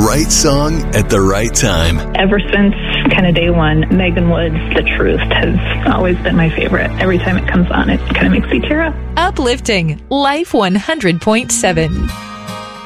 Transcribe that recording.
right song at the right time. Ever since kind of day one, Megan Wood's The Truth has always been my favorite. Every time it comes on, it kind of makes me tear up. Uplifting Life 100.7.